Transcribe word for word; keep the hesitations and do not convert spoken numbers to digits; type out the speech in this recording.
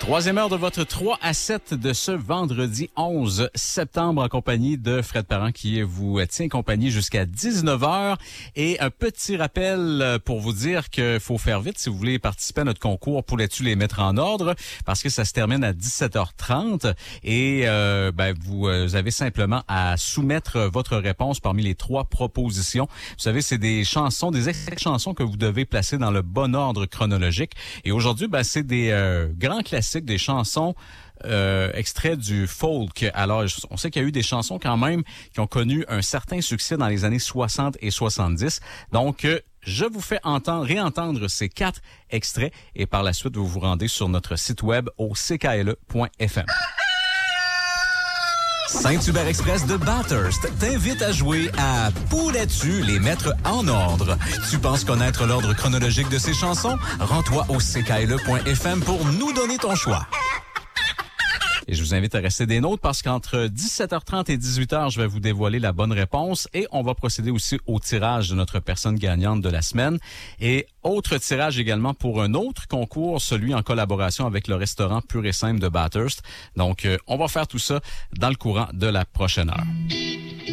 Troisième heure de votre trois à sept de ce vendredi onze septembre en compagnie de Fred Parent qui vous tient compagnie jusqu'à dix-neuf heures. Et un petit rappel pour vous dire qu'il faut faire vite si vous voulez participer à notre concours Pourrais-tu les mettre en ordre? Parce que ça se termine à dix-sept heures trente et euh, ben, vous avez simplement à soumettre votre réponse parmi les trois propositions. Vous savez, c'est des chansons, des extraits de chansons que vous devez placer dans le bon ordre chronologique. Et aujourd'hui, ben, c'est des euh, grands classiques, des chansons euh, extraits du folk. Alors, on sait qu'il y a eu des chansons quand même qui ont connu un certain succès dans les années soixante et soixante-dix. Donc, euh, je vous fais entendre, réentendre ces quatre extraits et par la suite, vous vous rendez sur notre site web au c k l e point f m. Saint-Hubert Express de Bathurst t'invite à jouer à Pourrais-tu les mettre en ordre? Tu penses connaître l'ordre chronologique de ces chansons? Rends-toi au c k l e point f m pour nous donner ton choix. Et je vous invite à rester des nôtres parce qu'entre dix-sept heures trente et dix-huit heures, je vais vous dévoiler la bonne réponse et on va procéder aussi au tirage de notre personne gagnante de la semaine. Et autre tirage également pour un autre concours, celui en collaboration avec le restaurant Pur et Simple de Bathurst. Donc, euh, on va faire tout ça dans le courant de la prochaine heure.